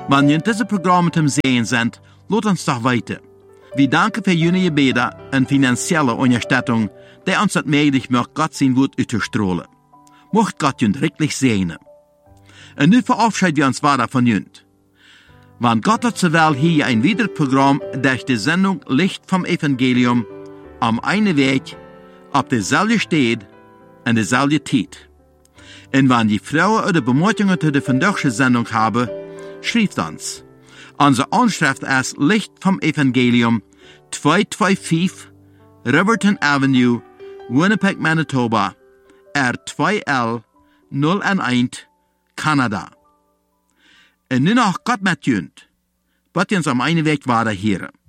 Wenn ihr diese Programme zum Sehen sind, lasst uns doch weiter. Wir danken für Ihre Gebete und finanzielle Unterstützung, die uns das möglich macht, Gott sein Wort auszustrahlen. Mocht Gott uns wirklich segnen. Und nun verabschieden wir uns weiter von Ihnen. Wenn Gott hat zur Welt hier ein weiteres Programm durch die Sendung Licht vom Evangelium am einen Weg, auf derselben Stelle und derselben Zeit. Und wenn die Frauen oder Bemerkungen zu der vandaagse Sendung haben, schreibt uns. Unsere Anschrift ist Licht vom Evangelium, 225 Riverton Avenue, Winnipeg, Manitoba, R2L 011, Kanada. En nu nog Gott met junt, wat ons am einen Weg waren, Heere.